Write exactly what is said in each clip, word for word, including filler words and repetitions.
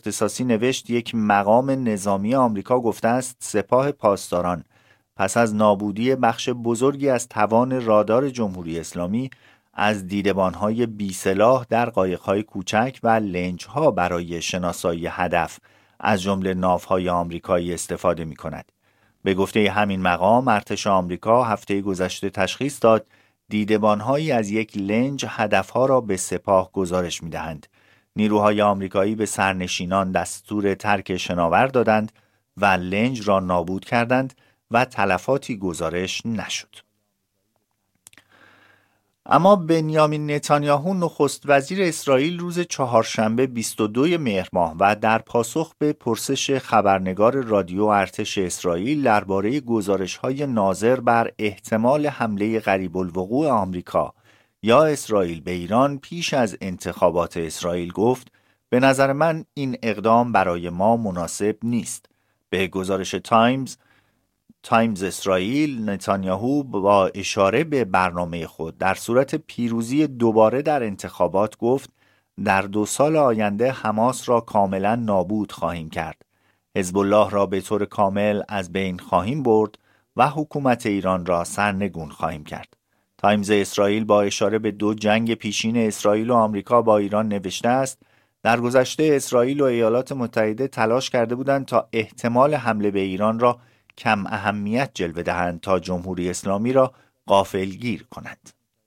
اختصاصی نوشت یک مقام نظامی آمریکا گفته است سپاه پاسداران پس از نابودی بخش بزرگی از توان رادار جمهوری اسلامی از دیدبان‌های بی‌سلاح در قایق‌های کوچک و لنج‌ها برای شناسایی هدف از جمله ناوهای آمریکایی استفاده می‌کند. به گفته همین مقام، ارتش آمریکا هفته گذشته تشخیص داد دیدبان‌هایی از یک لنج هدفها را به سپاه گزارش می‌دهند. نیروهای آمریکایی به سرنشینان دستور ترک شناور دادند و لنج را نابود کردند و تلفاتی گزارش نشد. اما بنیامین نتانیاهو نخست وزیر اسرائیل روز چهارشنبه بیست و دوم مهر ماه و در پاسخ به پرسش خبرنگار رادیو ارتش اسرائیل درباره گزارش‌های ناظر بر احتمال حمله قریب الوقوع آمریکا یا اسرائیل به ایران پیش از انتخابات اسرائیل گفت: به نظر من این اقدام برای ما مناسب نیست. به گزارش تایمز تایمز اسرائیل، نتانیاهو با اشاره به برنامه خود در صورت پیروزی دوباره در انتخابات گفت در دو سال آینده حماس را کاملا نابود خواهیم کرد، حزب الله را به طور کامل از بین خواهیم برد و حکومت ایران را سرنگون خواهیم کرد. تایمز اسرائیل با اشاره به دو جنگ پیشین اسرائیل و آمریکا با ایران نوشته است: در گذشته اسرائیل و ایالات متحده تلاش کرده بودند تا احتمال حمله به ایران را کم اهمیت جلوه دهند تا جمهوری اسلامی را غافلگیر کنند.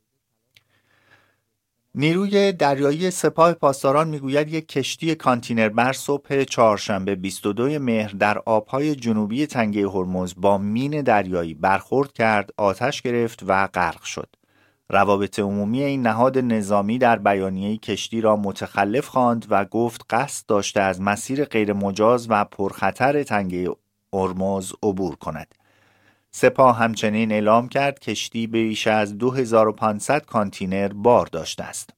نیروی دریایی سپاه پاسداران میگوید یک کشتی کانتینربر صبح چهارشنبه بیست و دوم مهر در آبهای جنوبی تنگه هرمز با مین دریایی برخورد کرد، آتش گرفت و غرق شد. روابط عمومی این نهاد نظامی در بیانیه کشتی را متخلف خواند و گفت قصد داشته از مسیر غیر مجاز و پرخطر تنگه هرمز عبور کند. سپاه همچنین اعلام کرد کشتی بیش از دو هزار و پانصد کانتینر بار داشته است.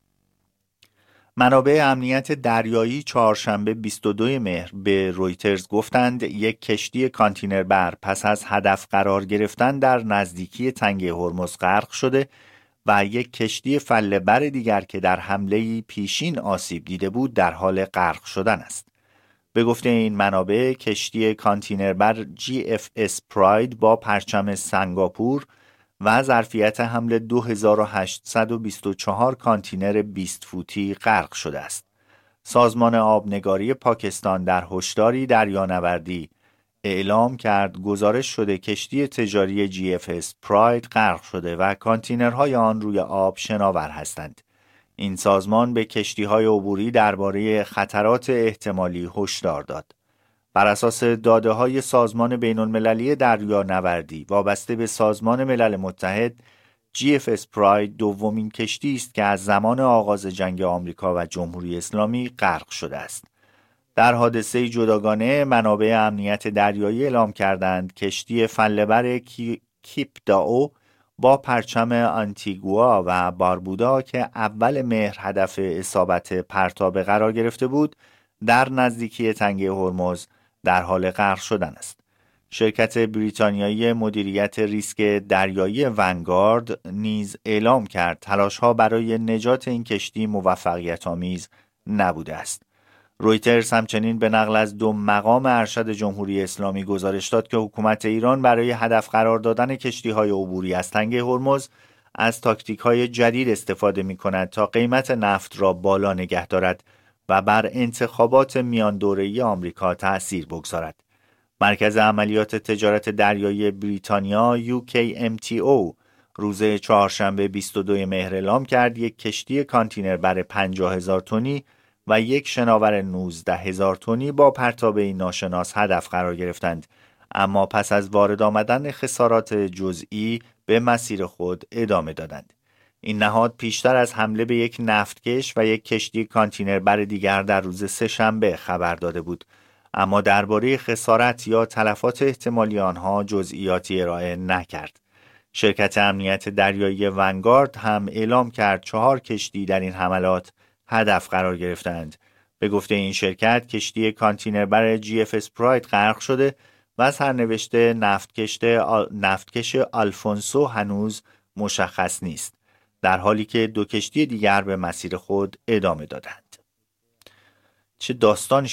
منابع امنیت دریایی چهارشنبه بیست و دوم مهر به رویترز گفتند یک کشتی کانتینربر پس از هدف قرار گرفتن در نزدیکی تنگه هرمز غرق شده و یک کشتی فله‌بر دیگر که در حمله پیشین آسیب دیده بود در حال غرق شدن است. به گفته این منابع کشتی کانتینربر جی اف اس پراید با پرچم سنگاپور و ظرفیت حمل دو هزار و هشتصد و بیست و چهار کانتینر بیست فوتی غرق شده است. سازمان آبنگاری پاکستان در هشداری دریانوردی اعلام کرد گزارش شده کشتی تجاری جی اف اس پراید غرق شده و کانتینرهای آن روی آب شناور هستند. این سازمان به کشتی‌های عبوری درباره خطرات احتمالی هشدار داد. بر اساس داده‌های سازمان بین‌المللی دریانوردی وابسته به سازمان ملل متحد، جی اف اس پراید دومین کشتی است که از زمان آغاز جنگ آمریکا و جمهوری اسلامی غرق شده است. در حادثه جداگانه منابع امنیت دریایی اعلام کردند کشتی فله‌بر کیپ داو با پرچم آنتیگوا و باربودا که اول مهر هدف اصابت پرتاب قرار گرفته بود در نزدیکی تنگه هرمز در حال غرق شدن است. شرکت بریتانیایی مدیریت ریسک دریایی ونگارد نیز اعلام کرد تلاش‌ها برای نجات این کشتی موفقیت آمیز نبوده است. رویترز همچنین به نقل از دو مقام ارشد جمهوری اسلامی گزارش داد که حکومت ایران برای هدف قرار دادن کشتی‌های عبوری از تنگه هرمز از تاکتیک‌های جدید استفاده می‌کند تا قیمت نفت را بالا نگه دارد و بر انتخابات میان دوره‌ای آمریکا تأثیر بگذارد. مرکز عملیات تجارت دریایی بریتانیا یو کی ام تی او روز چهارشنبه بیست و دوم مهر اعلام کرد یک کشتی کانتینربر پنجاه هزار تنی و یک شناور نوزده هزار تنی با پرتابه ناشناس هدف قرار گرفتند، اما پس از وارد آمدن خسارات جزئی به مسیر خود ادامه دادند. این نهاد پیشتر از حمله به یک نفتکش و یک کشتی کانتینربر دیگر در روز سه‌شنبه خبر داده بود، اما درباره خسارت یا تلفات احتمالی آنها جزئیاتی ارائه نکرد. شرکت امنیت دریایی ونگارد هم اعلام کرد چهار کشتی در این حملات هدف قرار گرفتند. به گفته این شرکت کشتی کانتینربر جی اف اس پراید غرق شده و سرنوشت نفتکش آل... نفتکش آلفونسو هنوز مشخص نیست، در حالی که دو کشتی دیگر به مسیر خود ادامه دادند. چه داستانی